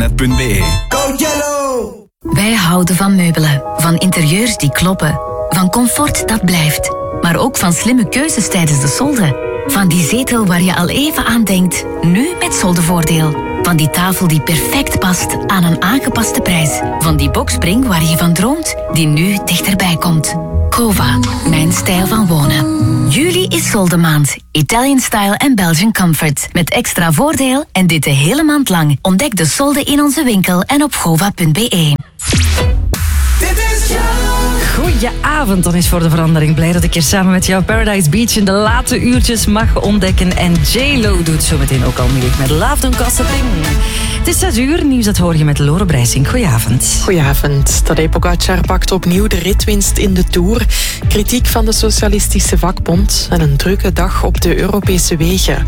Soldenet.be. Code Yellow! Wij houden van meubelen, van interieurs die kloppen, van comfort dat blijft, maar ook van slimme keuzes tijdens de solde. Van die zetel waar je al even aan denkt, nu met soldevoordeel. Van die tafel die perfect past aan een aangepaste prijs. Van die boxspring waar je van droomt, die nu dichterbij komt. Cova, mijn stijl van wonen. Juli is soldemaand. Italian Style en Belgian Comfort. Met extra voordeel en dit de hele maand lang. Ontdek de solde in onze winkel en op gova.be. Goedenavond, dan is voor de verandering blij dat ik hier samen met jou Paradise Beach in de late uurtjes mag ontdekken. En J-Lo doet zo meteen ook al moeilijk met Love Don't Cost a Thing. Het is 6 uur, nieuws dat hoor je met Lore Breising. Goedenavond. Goedenavond. Tadej Pogacar pakt opnieuw de ritwinst in de Tour. Kritiek van de Socialistische Vakbond en een drukke dag op de Europese wegen.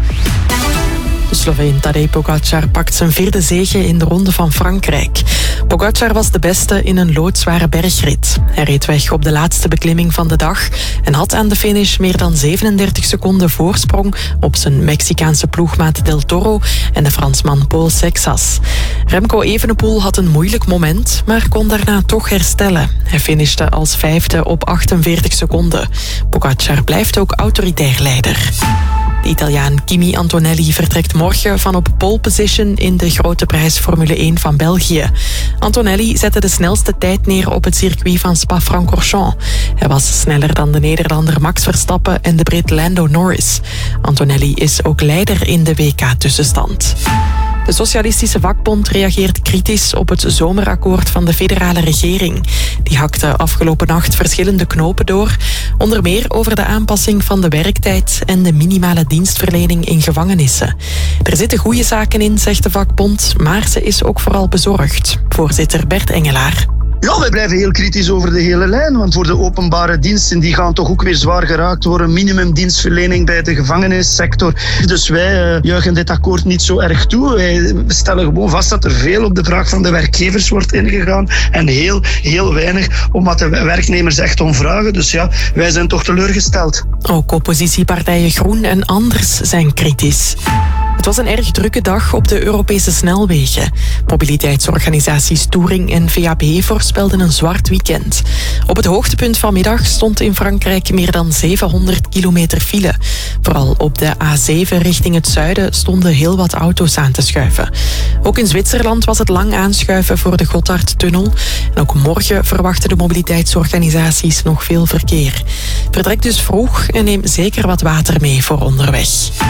De Sloveen Tadej Pogacar pakt zijn 4e zege in de Ronde van Frankrijk. Pogacar was de beste in een loodzware bergrit. Hij reed weg op de laatste beklimming van de dag en had aan de finish meer dan 37 seconden voorsprong op zijn Mexicaanse ploegmaat Del Toro en de Fransman Paul Sexas. Remco Evenepoel had een moeilijk moment, maar kon daarna toch herstellen. Hij finishte als 5e op 48 seconden. Pogacar blijft ook autoritair leider. De Italiaan Kimi Antonelli vertrekt morgen van op pole position in de grote prijs Formule 1 van België. Antonelli zette de snelste tijd neer op het circuit van Spa-Francorchamps. Hij was sneller dan de Nederlander Max Verstappen en de Brit Lando Norris. Antonelli is ook leider in de WK-tussenstand. De Socialistische Vakbond reageert kritisch op het zomerakkoord van de federale regering. Die hakte afgelopen nacht verschillende knopen door, onder meer over de aanpassing van de werktijd en de minimale dienstverlening in gevangenissen. Er zitten goede zaken in, zegt de vakbond, maar ze is ook vooral bezorgd. Voorzitter Bert Engelaar. Ja, wij blijven heel kritisch over de hele lijn, want voor de openbare diensten die gaan toch ook weer zwaar geraakt worden. Minimumdienstverlening bij de gevangenissector. Dus wij juichen dit akkoord niet zo erg toe. Wij stellen gewoon vast dat er veel op de vraag van de werkgevers wordt ingegaan en heel weinig om wat de werknemers echt om vragen. Dus ja, wij zijn toch teleurgesteld. Ook oppositiepartijen Groen en Anders zijn kritisch. Het was een erg drukke dag op de Europese snelwegen. Mobiliteitsorganisaties Touring en VAB voorspelden een zwart weekend. Op het hoogtepunt vanmiddag stond in Frankrijk meer dan 700 kilometer file. Vooral op de A7 richting het zuiden stonden heel wat auto's aan te schuiven. Ook in Zwitserland was het lang aanschuiven voor de Gotthardtunnel. En ook morgen verwachten de mobiliteitsorganisaties nog veel verkeer. Vertrek dus vroeg en neem zeker wat water mee voor onderweg.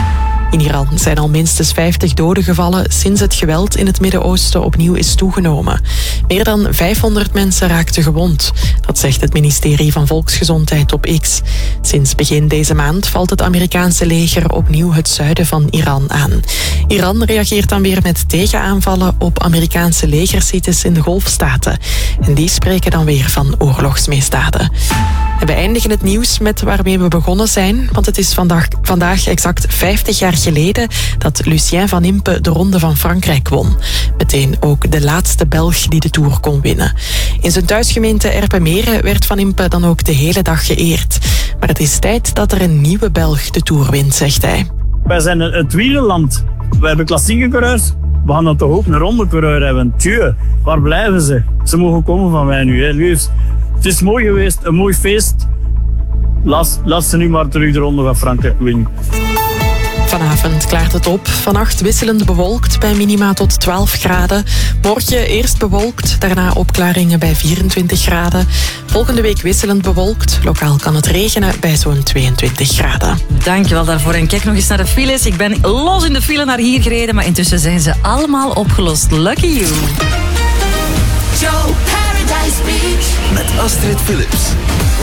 In Iran zijn al minstens 50 doden gevallen sinds het geweld in het Midden-Oosten opnieuw is toegenomen. Meer dan 500 mensen raakten gewond. Dat zegt het ministerie van Volksgezondheid op X. Sinds begin deze maand valt het Amerikaanse leger opnieuw het zuiden van Iran aan. Iran reageert dan weer met tegenaanvallen op Amerikaanse legersites in de Golfstaten. En die spreken dan weer van oorlogsmisdaden. En we eindigen het nieuws met waarmee we begonnen zijn, want het is vandaag exact 50 jaar geleden dat Lucien Van Impe de Ronde van Frankrijk won. Meteen ook de laatste Belg die de Tour kon winnen. In zijn thuisgemeente Erpenmeren werd Van Impe dan ook de hele dag geëerd. Maar het is tijd dat er een nieuwe Belg de Tour wint, zegt hij. Wij zijn het wielerland. We hebben klassieke coureurs. We gaan dan toch ook een rondecoureur hebben. Tjeu, waar blijven ze? Ze mogen komen van mij nu. Hè. Het is mooi geweest, een mooi feest. Laat ze nu maar terug de Ronde van Frankrijk winnen. Vanavond klaart het op. Vannacht wisselend bewolkt bij minima tot 12 graden. Morgen eerst bewolkt, daarna opklaringen bij 24 graden. Volgende week wisselend bewolkt. Lokaal kan het regenen bij zo'n 22 graden. Dankjewel daarvoor. En kijk nog eens naar de files. Ik ben los in de file naar hier gereden, maar intussen zijn ze allemaal opgelost. Lucky you. Paradise Beach. Met Astrid Philips.